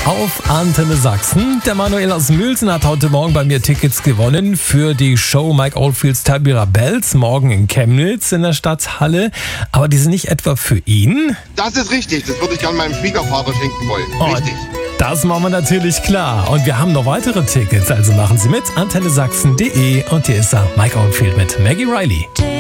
auf Antenne Sachsen. Der Manuel aus Mülsen hat heute Morgen bei mir Tickets gewonnen für die Show Mike Oldfields Tubular Bells, morgen in Chemnitz in der Stadthalle. Aber die sind nicht etwa für ihn? Das ist richtig, das würde ich gerne meinem Schwiegervater schenken wollen. Richtig. Das machen wir natürlich klar. Und wir haben noch weitere Tickets, also machen Sie mit. AntenneSachsen.de und hier ist er, Mike Oldfield mit Maggie Riley.